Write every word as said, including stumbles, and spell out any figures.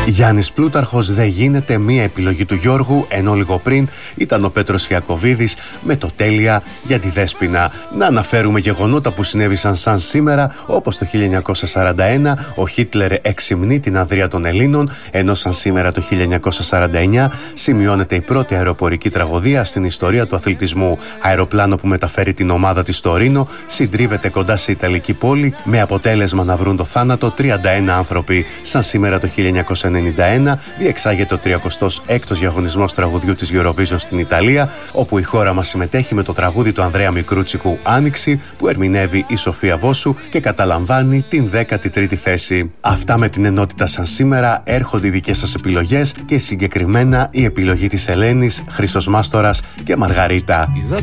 Γιάννης Πλούταρχος δεν γίνεται, μία επιλογή του Γιώργου, ενώ λίγο πριν ήταν ο Πέτρος Ιακωβίδης με το Τέλεια για τη Δέσποινα. Να αναφέρουμε γεγονότα που συνέβησαν σαν σήμερα, όπως το χίλια εννιακόσια σαράντα ένα ο Χίτλερ εξυμνεί την Ανδρεία των Ελλήνων, ενώ σαν σήμερα το χίλια εννιακόσια σαράντα εννιά σημειώνεται η πρώτη αεροπορική τραγωδία στην ιστορία του αθλητισμού. Αεροπλάνο που μεταφέρει την ομάδα της στο Ρήνο συντρίβεται κοντά σε Ιταλική πόλη, με αποτέλεσμα να βρουν το θάνατο τριάντα ένα άνθρωποι. Σαν σήμερα το χίλια εννιακόσια ενενήντα ένα διεξάγεται ο τριακοστός έκτος διαγωνισμός τραγουδιού της Eurovision στην Ιταλία, όπου η χώρα μας συμμετέχει με το τραγούδι του Ανδρέα Μικρούτσικου «Άνοιξη», που ερμηνεύει η Σοφία Βόσου και καταλαμβάνει την δέκατη τρίτη θέση. Αυτά με την ενότητα σαν σήμερα. Έρχονται οι δικές σας επιλογές και συγκεκριμένα η επιλογή της Ελένης, Χρήστος Μάστορας και Μαργαρίτα.